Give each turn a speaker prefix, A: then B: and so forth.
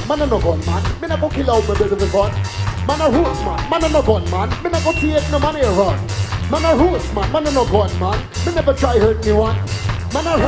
A: Man a no gun man. Me not go kill out my brother with gun. Man a roots man. Man a no gun man. Me not go take no money run. Man a roots man. Man a no gun man. Me never try hurt me one. Man a